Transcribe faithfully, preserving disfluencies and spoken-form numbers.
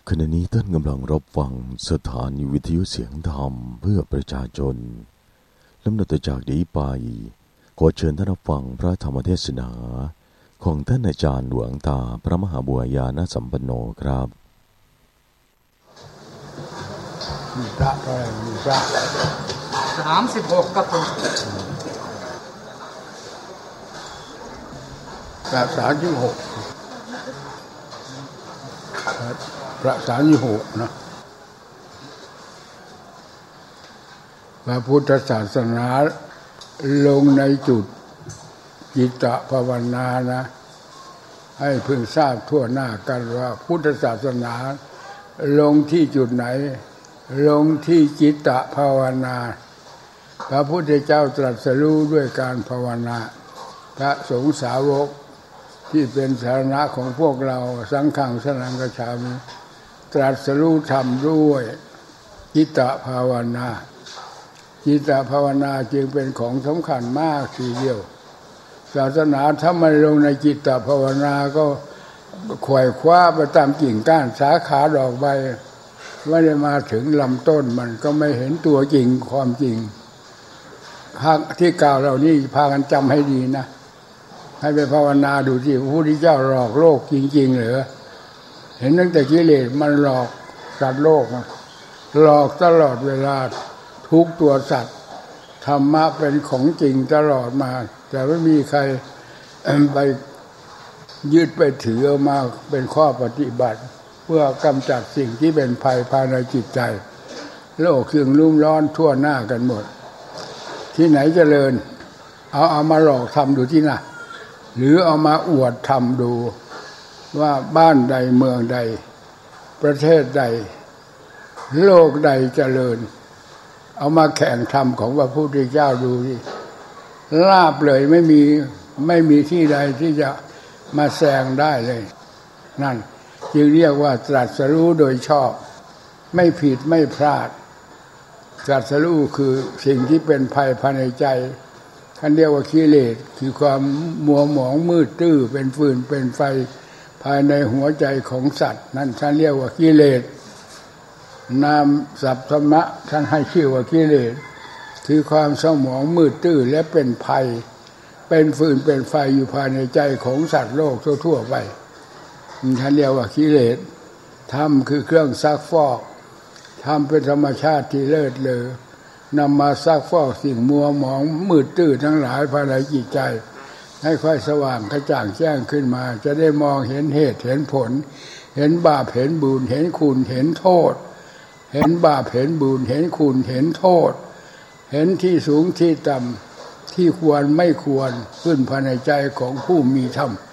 ขณะนี้ท่านกำลังรับฟังสถานีวิทยุเสียงธรรมเพื่อประชาชนลำดับต่อจากนี้ไปขอเชิญท่านรับฟังพระธรรมเทศนาของท่านอาจารย์หลวงตาพระมหาบัวญาณสัมปันโนครับมีพระอะไรมีพระสามสิบหกครับผมพระสามสิบหกพระสามสิบหกนะพระพุทธศาสนาลงในจุดจิตตภาวนานะให้พึงทราบทั่วหน้ากันว่าพุทธศาสนาลงที่จุดไหนลงที่จิตตภาวนาพระพุทธเจ้าตรัสรู้ด้วยการภาวนาพระสงฆ์สาวกที่เป็นสาระของพวกเราสังฆังสนังกัจฉามิตรัสรู้ธรรมด้วยจิตตภาวนาจิตตภาวนาจึงเป็นของสำคัญมากทีเดียวศาสนาถ้าไม่ลงในจิตตภาวนาก็ขวายคว้าไปตามกิ่งก้านสาขาดอกใบไม่ได้มาถึงลำต้นมันก็ไม่เห็นตัวจริงความจริงที่กล่าวเหล่านี้พากันจำให้ดีนะให้ไปภาวนาดูที่พระพุทธเจ้าหลอกโลกจริงๆเหรอเห็นตั้งแต่กิเลสมันหลอกสัตว์โลกหลอกตลอดเวลาทุกตัวสัตว์ธรรมะเป็นของจริงตลอดมาแต่ไม่มีใครไปยึดไปถือเอามาเป็นข้อปฏิบัติเพื่อกำจัดสิ่งที่เป็นภัยภายในจิตใจโลกเครื่องลุ่มร้อนทั่วหน้ากันหมดที่ไหนเจริญเอาเอามาหลอกทำดูที่น่ะหรือเอามาอวดทำดูว่าบ้านใดเมืองใดประเทศใดโลกใดเจริญเอามาแข่งทำของพระพุทธเจ้าดูดิลาบเลยไม่มีไม่มีที่ใดที่จะมาแซงได้เลยนั่นจึงเรียกว่าตรัสรู้โดยชอบไม่ผิดไม่พลาดตรัสรู้คือสิ่งที่เป็นภัยภายในใจท่านเรียกว่ากิเลสคือความมัวหมองมืดตื้อเป็นฟืนเป็นไฟภายในหัวใจของสัตว์นั่นท่านเรียกว่ากิเลสนามศัพท์ธรรมะท่านให้ชื่อว่ากิเลสคือความเศร้าหมองมืดตื้อและเป็นภัยเป็นฟืนเป็นไฟอยู่ภายในใจของสัตว์โลกทั่วๆไปท่านเรียกว่ากิเลสธรรมคือเครื่องซักฟอกธรรมเป็นธรรมชาติที่เลิศเลอนำมาซักฟอกสิ่งมัวหมองมืดตื้อทั้งหลายภายในจิตใจให้ค่อยสว่างกระจ่างแจ้งขึ้นมาจะได้มองเห็นเหตุเห็นผลเห็นบาปเห็นบุญเห็นคุณเห็นโทษเห็นบาปเห็นบุญเห็นคุณเห็นโทษเห็นที่สูงที่ต่ำที่ควรไม่ควรขึ้นภายในใจของผู้มีธรรม